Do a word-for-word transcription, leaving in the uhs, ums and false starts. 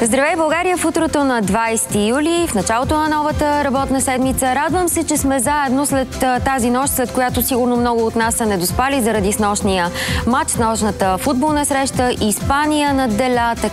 Здравей, България! В утрото на двайсети юли, в началото на новата работна седмица. Радвам се, че сме заедно след тази нощ, след която сигурно много от нас са недоспали заради снощния матч, нощната футболна среща. Испания надделя,